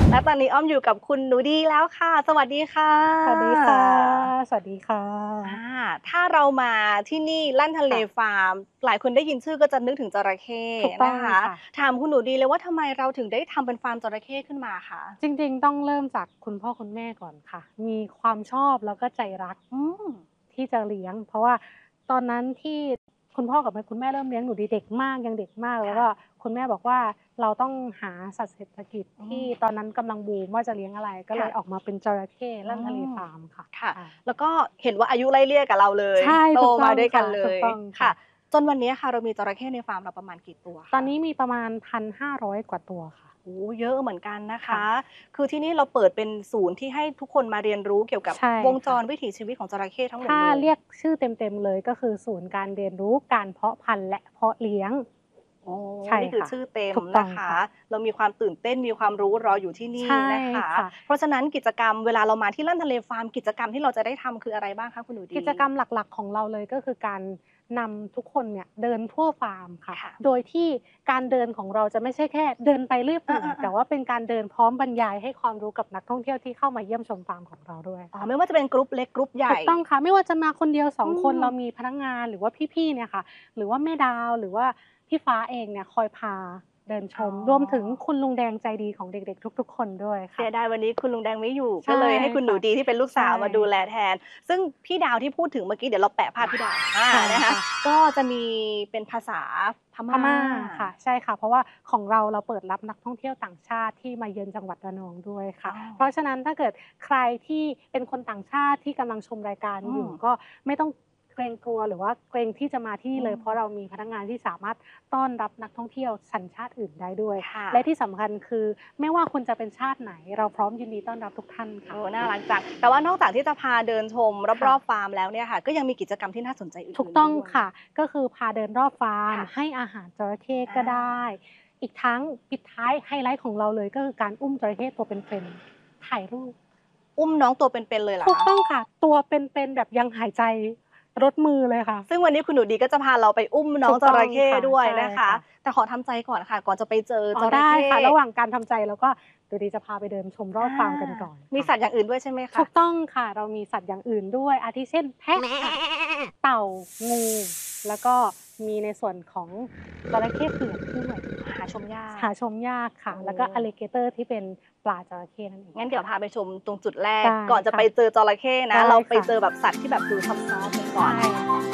และตอนนี้อ้อมอยู่กับคุณหนูดีแล้วค่ะสวัสดีค่ะสวัสดีค่ะสวัสดีค่ะถ้าเรามาที่นี่ลั่นทะเลค่ะฟาร์มหลายคนได้ยินชื่อก็จะนึกถึงจระเข้ถูกต้องนะคะค่ะถามคุณหนูดีเลยว่าทำไมเราถึงได้ทำเป็นฟาร์มจระเข้ขึ้นมาคะจริงๆต้องเริ่มจากคุณพ่อคุณแม่ก่อนค่ะมีความชอบแล้วก็ใจรักอืมที่จะเลี้ยงเพราะว่าตอนนั้นที่คุณพ่อกับคุณแม่เริ่มเลี้ยงหนูดีเด็กมากยังเด็กมากแล้วก็ค่ะคุณแม่บอกว่าเราต้องหาสัตว์เศรษฐกิจที่อืมตอนนั้นกำลังบูมว่าจะเลี้ยงอะไรก็เลยค่ะออกมาเป็นจระเข้ลั่นทะเลฟาร์มค่ะค่ะค่ะแล้วก็เห็นว่าอายุไล่เลี่ยกับเราเลยใช่โตถูกต้องมาด้วยกันค่ะเลยถูกต้องค่ะค่ะจนวันนี้ค่ะเรามีจระเข้ในฟาร์มเราประมาณกี่ตัวตอคะนนี้มีประมาณ1,500กว่าตัวค่ะโอ้เยอะเหมือนกันนะค่ะคะคือที่นี่เราเปิดเป็นศูนย์ที่ให้ทุกคนมาเรียนรู้เกี่ยวกับใช่วงจค่ะรวิถีชีวิตของจระเข้ทั้งหมดถ้าเลยเรียกชื่อเต็มๆเลยก็คือศูนย์การเรียนรู้การเพาะพันธุ์และเพาะเลี้ยงอ๋อใช่นี่คือค่ะชื่อเต็มถูกต้อนะคะงค่ะเรามีความตื่นเต้นมีความรู้รออยู่ที่นี่ใช่นะคะค่ะเพราะฉะนั้นกิจกรรมเวลาเรามาที่ลั่นทะเลฟาร์มกิจกรรมที่เราจะได้ทำคืออะไรบ้างคะคุณหนูดีกิจกรรมหลักๆของเราเลยก็คือการนำทุกคนเนี่ยเดินทั่วฟาร์มค่ะค่ะโดยที่การเดินของเราจะไม่ใช่แค่เดินไปเรื่อยเปื่อยอาๆๆแต่ว่าเป็นการเดินพร้อมบรรยายให้ความรู้กับนักท่องเที่ยวที่เข้ามาเยี่ยมชมฟาร์มของเราด้วยอ๋อค่ะไม่ว่าจะเป็นกรุ๊ปเล็กกรุ๊ปใหญ่ถูกต้องค่ะไม่ว่าจะมาคนเดียว2คนอืมเรามีพนักงานหรือว่าพี่ๆเนี่ยค่ะหรือว่าแม่ดาวหรือว่าพี่ฟ้าเองเนี่ยคอยพาเดินชอ๋อมรวมถึงคุณลุงแดงใจดีของเด็กๆทุกๆคนด้วยค่ะเสียดายวันนี้คุณลุงแดงไม่อยู่ใช่ก็เลยให้คุณหนูค่ะดีที่เป็นลูกสาวใช่มาดูแลแทนซึ่งพี่ดาวที่พูดถึงเมื่อกี้เดี๋ยวเราแปะภาพพี่ดาวนะคะค่ะก็จะมีเป็นภาษาพพม่าม่าค่ะใช่ค่ะเพราะว่าของเราเปิดรับนักท่องเที่ยวต่างชาติที่มาเยือนจังหวัดระนองด้วยค่ะอ๋อเพราะฉะนั้นถ้าเกิดใครที่เป็นคนต่างชาติที่กำลังชมรายการอยู่อืมก็ไม่ต้องเกรงกลัวหรือว่าเกรงที่จะมาที่นี่เลยอืมเพราะเรามีพนักงานที่สามารถต้อนรับนักท่องเที่ยวสัญชาติอื่นได้ด้วยค่ะและที่สำคัญคือไม่ว่าคุณจะเป็นชาติไหนเราพร้อมยินดีต้อนรับทุกท่านค่ะโอ้น่ารักจังแต่ว่านอกจากที่จะพาเดินชมรอบค่ะๆฟาร์มแล้วเนี่ยค่ะก็ยังมีกิจกรรมที่น่าสนใจอื่นๆถูกต้องด้วยค่ะก็คือพาเดินรอบฟาร์มค่ะให้อาหารจระเข้ก็ได้อีกทั้งปิดท้ายไฮไลท์ของเราเลยก็คือการอุ้มจระเข้ตัวเป็นๆถ่ายรูปอุ้มน้องตัวเป็นๆเลยเหรอถูกคะต้องค่ะตัวเป็นๆแบบยังหายใจรดมือเลยค่ะซึ่งวันนี้คุณหนูดีก็จะพาเราไปอุ้มน้องถูกต้องจระเข้ค่ะด้วยใช่นะคะค่ะแต่ขอทำใจก่อนค่ะก่อนจะไปเจออ๋อจระได้เข้ค่ะระหว่างการทำใจเราก็เดี๋ยวดีจะพาไปเดินชมรอบฟาร์มกันก่อนมีสัตว์อย่างอื่นด้วยใช่ไหมคะถูกต้องค่ะเรามีสัตว์อย่างอื่นด้วยอาทิเช่นแพะค่ะเต่างูแล้วก็มีในส่วนของจระเข้เผือกด้วยหาชมยากหาชมยากค่ะโอ้แล้วก็ alligator ที่เป็นปลาจระเข้นั่นเองงั้นเดี๋ยวพาไปชมตรงจุดแรกได้ก่อนจะไปเจอจระเข้นะได้เราไปค่ะเจอแบบสัตว์ที่แบบดูซอฟๆกันก่อนใช่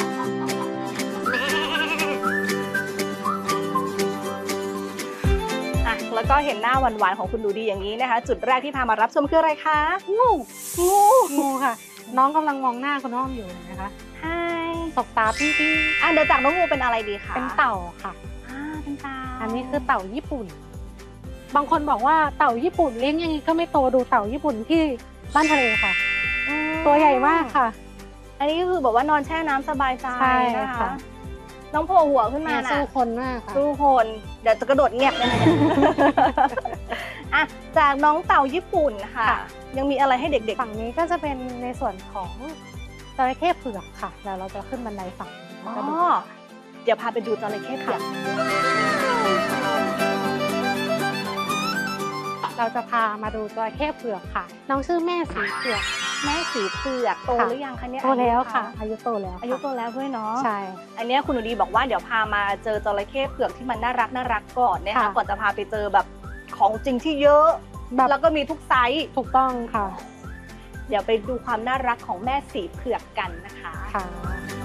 แล้วก็เห็นหน้าหวานๆของคุณดูดีอย่างนี้นะคะ จุดแรกที่พามารับชมคืออะไรคะงูงูงูค่ะ น้องกำลังมองหน้าคุณอ้อมอยู่นะคะใช่ตบตาปิ้งเดี๋ยวจากน้องงูเป็นอะไรดีคะเป็นเต่าค่ะเป็นเต่าอันนี้คือเต่าญี่ปุ่น บางคนบอกว่าเต่าญี่ปุ่นเลี้ยงยังไงก็ไม่โตดูเต่าญี่ปุ่นที่บ้านทะเลค่ะ ตัวใหญ่มากค่ะอันนี้ก็คือแบบว่านอนแช่น้ำสบายใจใช่นะคะค่ะน้องโผล่หัวขึ้นมาสู้น่ะคนมากค่ะทุกคน เดี๋ยวจะกระโดดเงียบเลยนะ จากน้องเต่าญี่ปุ่นค่ะค่ะยังมีอะไรให้เด็กๆฝั่งนี้ก็จะเป็นในส่วนของจระเข้เผือกค่ะแล้วเราจะขึ้นบันไดฝั่งนี้อ๋แล้วก็ดูอ เดี๋ยวพาไปดูจระเข้เผือกเราจะพามาดูจระเข้เผือกค่ะ น้องชื่อแม่สีเผือกแม่สีเผือกโตค่ะหรือยังคะเนี่ยโตแล้วค่ะอาอายุโตแล้วยุโตแล้วด้วยเนาะใช่อันเนี้ยคุณหนูดีบอกว่าเดี๋ยวพามาเจอจระเข้เผือกที่มันน่ารักก่อนนะคะค่ะก่อนจะพาไปเจอแบบของจริงที่เยอะแบบแล้วก็มีทุกไซส์ถูกต้องค่ะเดี๋ยวไปดูความน่ารักของแม่สีเผือกกันนะคะค่ะ